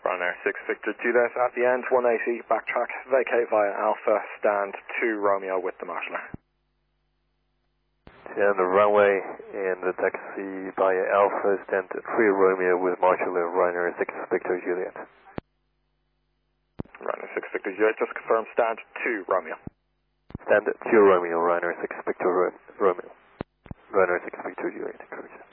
Ryanair 6 Victor Juliet at the end, 180, backtrack, vacate via Alpha, stand 2 Romeo with the marshaller. And the runway and the taxi via Alpha, stand 3 Romeo with marshaller, Ryanair 6 Victor Juliet. Ryanair 6 Victor Juliet, just confirm, stand 2 Romeo. Stand 2 Romeo, Ryanair 6 Victor Romeo. Ryanair 6 Victor Juliet, correct.